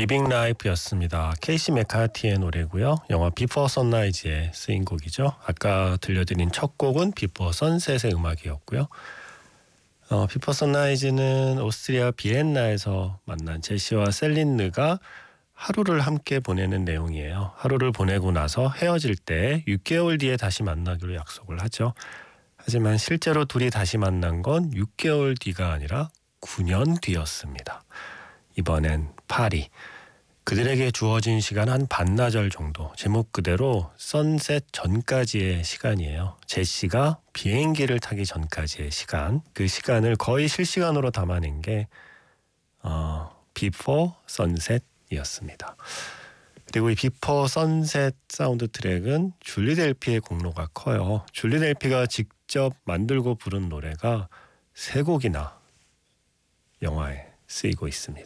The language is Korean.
리빙 라이프였습니다. 케이시 맥카티의 노래고요. 영화 비포 선라이즈에 쓰인 곡이죠. 아까 들려드린 첫 곡은 비포 선셋의 음악이었고요. 비포 선라이즈는 오스트리아 비엔나에서 만난 제시와 셀린느가 하루를 함께 보내는 내용이에요. 하루를 보내고 나서 헤어질 때 6개월 뒤에 다시 만나기로 약속을 하죠. 하지만 실제로 둘이 다시 만난 건 6개월 뒤가 아니라 9년 뒤였습니다. 이번엔 파리. 그들에게 주어진 시간 한 반나절 정도. 제목 그대로 선셋 전까지의 시간이에요. 제시가 비행기를 타기 전까지의 시간. 그 시간을 거의 실시간으로 담아낸 게 비포 선셋이었습니다. 그리고 이 비포 선셋 사운드 트랙은 줄리 델피의 공로가 커요. 줄리 델피가 직접 만들고 부른 노래가 3곡이나 영화에 쓰이고 있습니다.